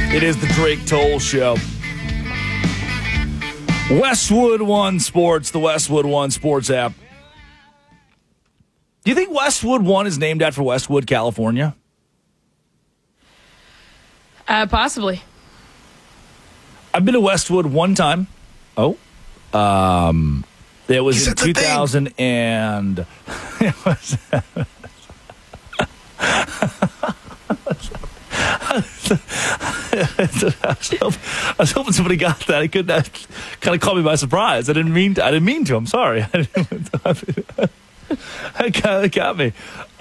It is the Drake Toll Show. Westwood One Sports, the Westwood One Sports app. Do you think Westwood One is named after Westwood, California? Possibly. I've been to Westwood one time. Oh. It was in 2000 and... It was... I was hoping somebody got that. I couldn't. Kind of caught me by surprise. I didn't mean to. I'm sorry. It got me.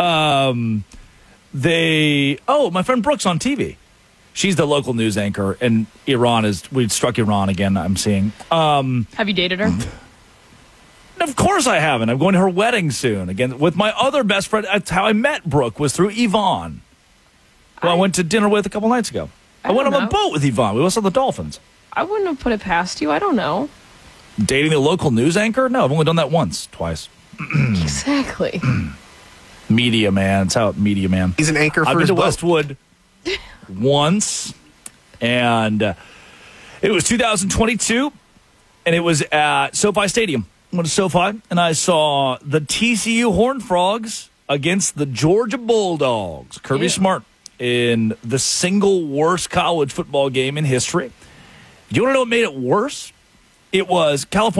My friend Brooke's on TV. She's the local news anchor, and we struck Iran again. I'm seeing. Have you dated her? Of course I haven't. I'm going to her wedding soon again with my other best friend. That's how I met Brooke, was through Yvonne, who I went to dinner with a couple nights ago. I went on a boat with Yvonne. We went on the Dolphins. I wouldn't have put it past you. I don't know. Dating the local news anchor? No, I've only done that twice. Exactly. Media man. It's how media man. He's an anchor for I've his been to boat. Westwood once, and it was 2022, and it was at SoFi Stadium. I went to SoFi, and I saw the TCU Horned Frogs against the Georgia Bulldogs. Kirby Smart in the single worst college football game in history. Do you want to know what made it worse? It was California.